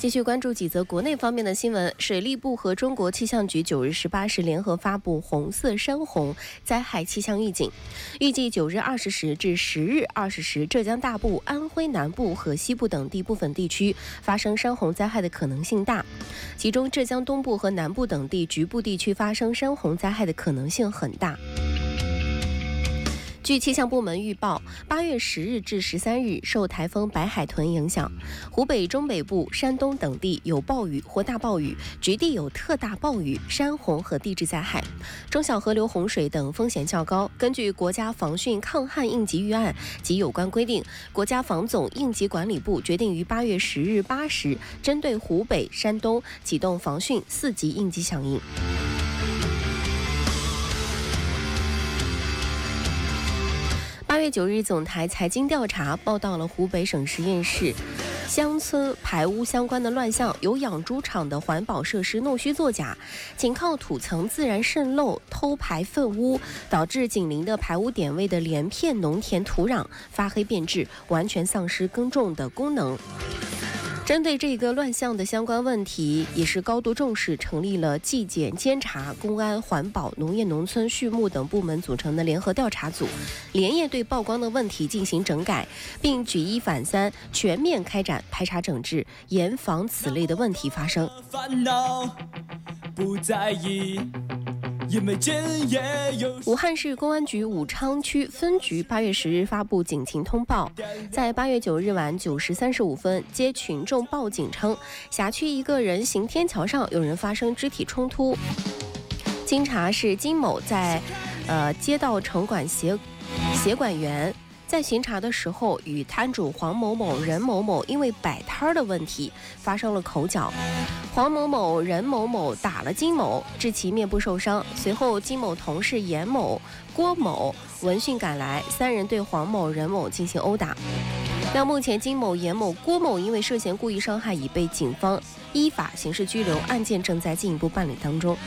继续关注几则国内方面的新闻。水利部和中国气象局9日18时联合发布红色山洪灾害气象预警，预计9日20时至10日20时，浙江大部、安徽南部和西部等地部分地区发生山洪灾害的可能性大，其中浙江东部和南部等地局部地区发生山洪灾害的可能性很大。据气象部门预报，8月10日至13日，受台风白海豚影响，湖北中北部、山东等地有暴雨或大暴雨，局地有特大暴雨、山洪和地质灾害，中小河流洪水等风险较高。根据国家防汛抗旱应急预案及有关规定，国家防总应急管理部决定于8月10日8时，针对湖北、山东启动防汛4级应急响应。8月9日，总台财经调查报道了湖北省十堰市乡村排污相关的乱象，有养猪场的环保设施弄虚作假，仅靠土层自然渗漏偷排粪污，导致紧邻的排污点位的连片农田土壤发黑变质，完全丧失耕种的功能。针对这个乱象的相关问题，也是高度重视，成立了纪检、监察、公安、环保、农业农村、畜牧等部门组成的联合调查组，连夜对曝光的问题进行整改，并举一反三，全面开展排查整治，严防此类的问题发生。 不在意， 武汉市公安局武昌区分局8月10日发布警情通报，在8月9日晚9时35分接群众报警称，辖区一个人行天桥上有人发生肢体冲突。经查是金某在街道城管协管员在巡查的时候，与摊主黄某某、任某某因为摆摊的问题发生了口角，黄某某、任某某打了金某，致其面部受伤。随后，金某同事严某、郭某闻讯赶来，三人对黄某、任某进行殴打。那目前金某、严某、郭某因为涉嫌故意伤害已被警方依法刑事拘留，案件正在进一步办理当中。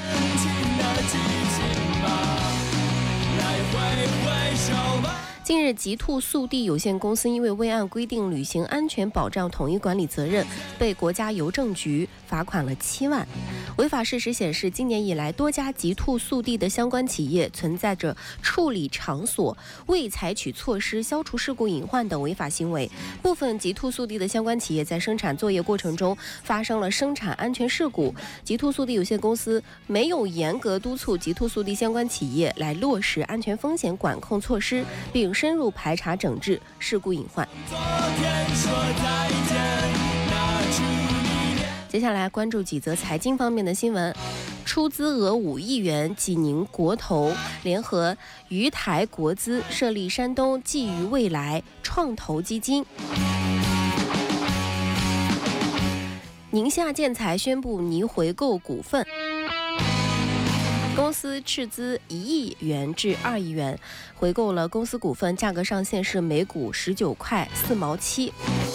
近日，极兔速递有限公司因为未按规定履行安全保障统一管理责任，被国家邮政局罚款了7万。违法事实显示，今年以来，多家极兔速递的相关企业存在着处理场所未采取措施消除事故隐患等违法行为。部分极兔速递的相关企业在生产作业过程中发生了生产安全事故，极兔速递有限公司没有严格督促极兔速递相关企业来落实安全风险管控措施，并深入排查整治事故隐患。接下来关注几则财经方面的新闻。出资额5亿元，济宁国投联合渝台国资设立山东寄予未来创投基金。宁夏建材宣布拟回购股份，公司斥资1亿元至2亿元，回购了公司股份，价格上限是每股19块4毛7。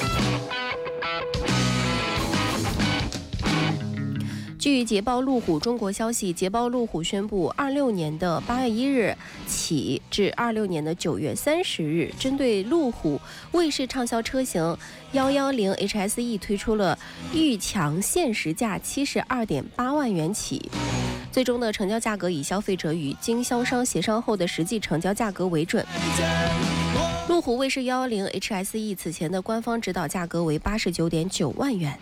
据捷豹路虎中国消息，捷豹路虎宣布，26年的8月1日起至26年的9月30日，针对路虎卫士畅销车型110 HSE 推出了豫强限时价72.8万元起。最终的成交价格以消费者与经销商协商后的实际成交价格为准。路虎卫士110 HSE 此前的官方指导价格为89.9万元。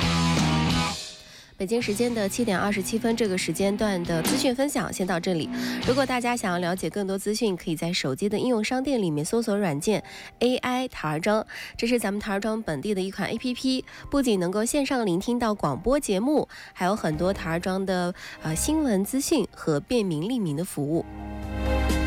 北京时间的7点27分，这个时间段的资讯分享先到这里。如果大家想要了解更多资讯，可以在手机的应用商店里面搜索软件 AI 塔尔庄，这是咱们塔尔庄本地的一款 APP， 不仅能够线上聆听到广播节目，还有很多塔尔庄的新闻资讯和便民利民的服务。